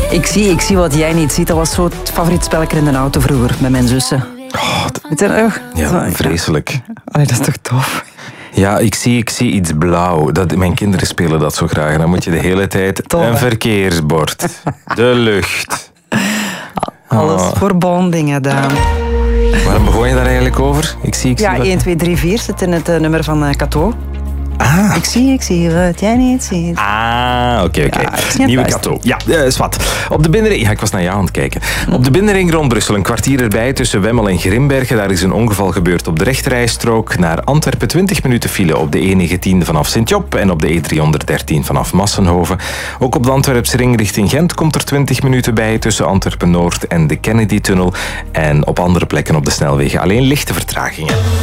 Ik zie wat jij niet ziet. Dat was zo het favoriet spelletje in de auto vroeger met mijn zussen. Weet je nog? Ja, vreselijk. Allee, dat is toch tof? Ja, ik zie iets blauw. Mijn kinderen spelen dat zo graag. Dan moet je de hele tijd een verkeersbord. De lucht. Alles voor bondingen, Daan. Waarom begon je daar eigenlijk over? Ik zie Ja, wat... 1, 2, 3, 4 zit in het nummer van Cato. Ah. Ik zie wat jij niet ziet. Oké. Ja, Nieuwe Cato. Ja, zwart. Op de binnenring... Ja, ik was naar jou aan het kijken. Op de binnenring rond Brussel, een kwartier erbij tussen Wemmel en Grimbergen. Daar is een ongeval gebeurd op de rechterrijstrook. Naar Antwerpen 20 minuten file op de E19 vanaf Sint-Job en op de E313 vanaf Massenhoven. Ook op de Antwerpse ring richting Gent komt er 20 minuten bij tussen Antwerpen-Noord en de Kennedy-tunnel. En op andere plekken op de snelwegen alleen lichte vertragingen.